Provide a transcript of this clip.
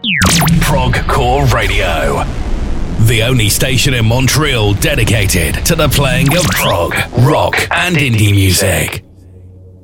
Progcore Radio. The only station in Montreal dedicated to the playing of prog, rock, and indie music.